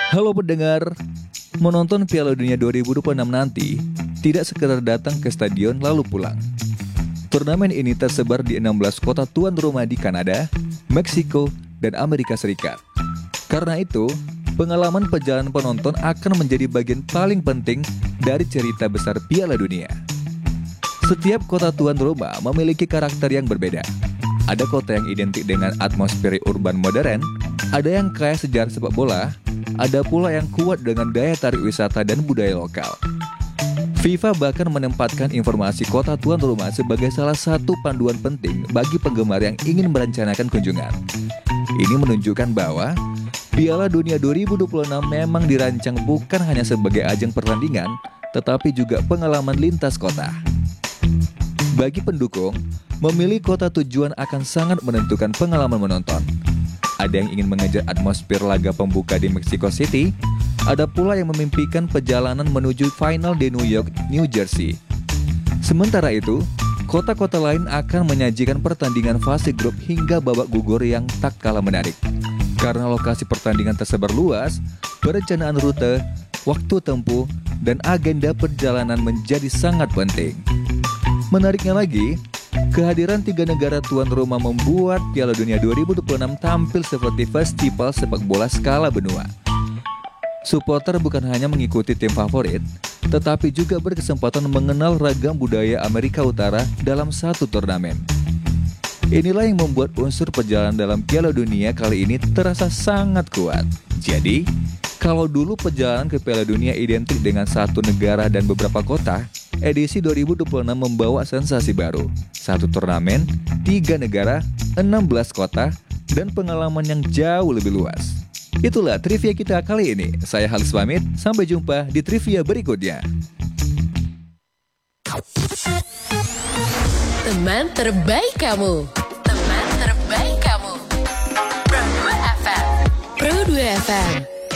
Halo pendengar, menonton Piala Dunia 2026 nanti tidak sekedar datang ke stadion lalu pulang. Turnamen ini tersebar di 16 kota tuan rumah di Kanada, Meksiko, dan Amerika Serikat. Karena itu, pengalaman perjalanan penonton akan menjadi bagian paling penting dari cerita besar Piala Dunia. Setiap kota tuan rumah memiliki karakter yang berbeda. Ada kota yang identik dengan atmosfer urban modern, ada yang kaya sejarah sepak bola, ada pula yang kuat dengan daya tarik wisata dan budaya lokal. FIFA bahkan menempatkan informasi kota tuan rumah sebagai salah satu panduan penting bagi penggemar yang ingin merencanakan kunjungan. Ini menunjukkan bahwa Piala Dunia 2026 memang dirancang bukan hanya sebagai ajang pertandingan, tetapi juga pengalaman lintas kota. Bagi pendukung, memilih kota tujuan akan sangat menentukan pengalaman menonton. Ada yang ingin mengejar atmosfer laga pembuka di Mexico City, ada pula yang memimpikan perjalanan menuju final di New York, New Jersey. Sementara itu, kota-kota lain akan menyajikan pertandingan fase grup hingga babak gugur yang tak kalah menarik. Karena lokasi pertandingan tersebar luas, perencanaan rute, waktu tempuh, dan agenda perjalanan menjadi sangat penting. Menariknya lagi, kehadiran 3 negara tuan rumah membuat Piala Dunia 2026 tampil seperti festival sepak bola skala benua. Supporter bukan hanya mengikuti tim favorit, tetapi juga berkesempatan mengenal ragam budaya Amerika Utara dalam satu turnamen. Inilah yang membuat unsur perjalanan dalam Piala Dunia kali ini terasa sangat kuat. Jadi, kalau dulu perjalanan ke Piala Dunia identik dengan satu negara dan beberapa kota, edisi 2026 membawa sensasi baru. Satu turnamen, 3 negara, 16 kota, dan pengalaman yang jauh lebih luas. Itulah trivia kita kali ini. Saya Halis pamit, sampai jumpa di trivia berikutnya. Teman terbaik kamu. Teman terbaik kamu. Pro 2 FM. Pro 2 FM.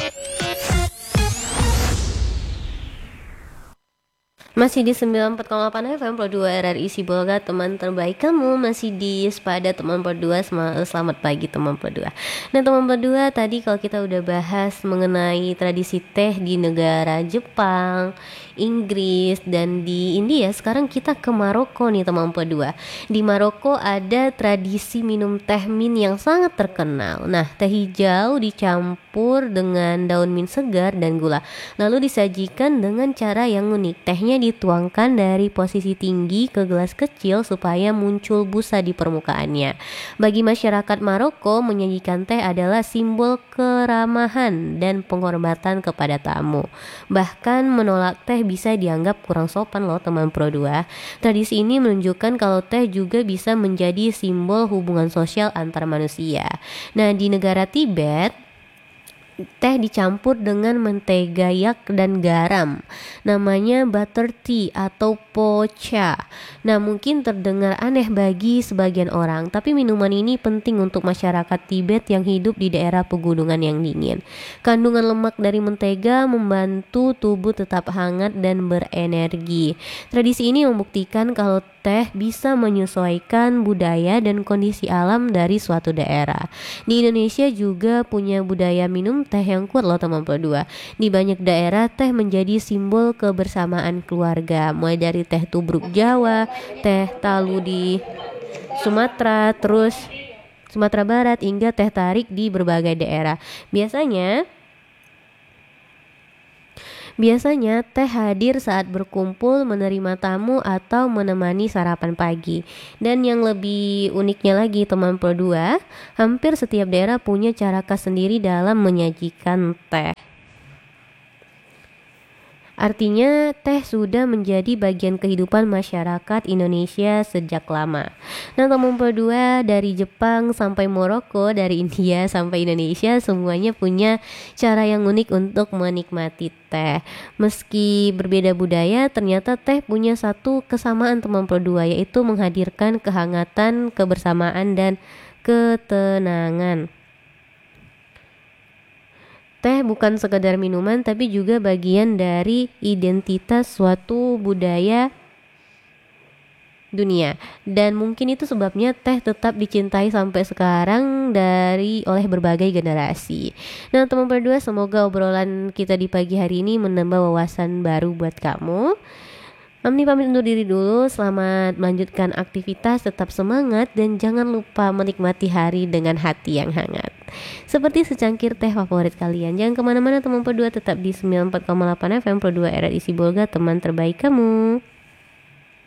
Masih di 94,8 FM Pro 2 RRI Sibolga, teman terbaik kamu. Masih di Sepada teman Pro 2. Selamat pagi teman Pro 2. Nah teman Pro 2, tadi kalau kita udah bahas mengenai tradisi teh di negara Jepang, Inggris, dan di India, sekarang kita ke Maroko nih teman Pro 2. Di Maroko ada tradisi minum teh mint yang sangat terkenal. Nah, teh hijau dicampur dengan daun mint segar dan gula, lalu disajikan dengan cara yang unik. Tehnya dituangkan dari posisi tinggi ke gelas kecil supaya muncul busa di permukaannya. Bagi masyarakat Maroko, menyajikan teh adalah simbol keramahan dan penghormatan kepada tamu. Bahkan menolak teh bisa dianggap kurang sopan loh teman Pro 2. Tradisi ini menunjukkan kalau teh juga bisa menjadi simbol hubungan sosial antar manusia. Nah, di negara Tibet, teh dicampur dengan mentega yak dan garam. Namanya butter tea atau pocha. Nah, mungkin terdengar aneh bagi sebagian orang, tapi minuman ini penting untuk masyarakat Tibet yang hidup di daerah pegunungan yang dingin. Kandungan lemak dari mentega membantu tubuh tetap hangat dan berenergi. Tradisi ini membuktikan kalau teh bisa menyesuaikan budaya dan kondisi alam dari suatu daerah. Di Indonesia juga punya budaya minum teh yang kuat loh teman Pro 2. Di banyak daerah teh menjadi simbol kebersamaan keluarga, mulai dari teh tubruk Jawa, teh talu di Sumatera, terus Sumatera Barat, hingga teh tarik di berbagai daerah. Biasanya teh hadir saat berkumpul, menerima tamu, atau menemani sarapan pagi. Dan yang lebih uniknya lagi teman Pro 2, hampir setiap daerah punya cara khas sendiri dalam menyajikan teh. Artinya teh sudah menjadi bagian kehidupan masyarakat Indonesia sejak lama. Nah teman Pro 2, dari Jepang sampai Maroko, dari India sampai Indonesia, semuanya punya cara yang unik untuk menikmati teh. Meski berbeda budaya, ternyata teh punya satu kesamaan teman Pro 2, yaitu menghadirkan kehangatan, kebersamaan, dan ketenangan. Teh bukan sekedar minuman, tapi juga bagian dari identitas suatu budaya dunia. Dan mungkin itu sebabnya teh tetap dicintai sampai sekarang oleh berbagai generasi. Nah teman berdua, semoga obrolan kita di pagi hari ini menambah wawasan baru buat kamu. Amni pamit undur diri dulu. Selamat melanjutkan aktivitas, tetap semangat, dan jangan lupa menikmati hari dengan hati yang hangat. Seperti secangkir teh favorit kalian. Jangan kemana-mana teman berdua, tetap di 94,8 FM Pro 2 RRI Sibolga, teman terbaik kamu.